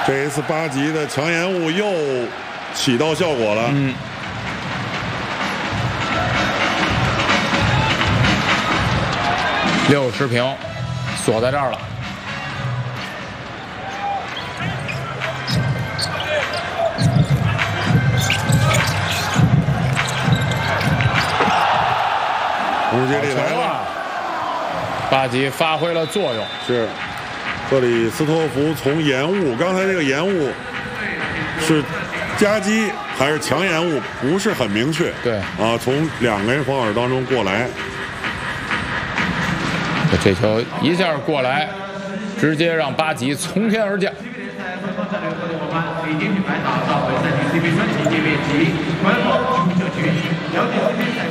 这一次八级的强延误又起到效果了。 60平，锁在这儿了。 攻击力来了， 八级发挥了作用。 是克里斯托弗从延误，刚才这个延误是夹击还是强延误，不是很明确。 对啊，从两个人防守当中过来， 这球一下过来，直接让八级从天而降。 以品牌打造为赛季 CP 专辑界面及官方球社群，了解 CP 赛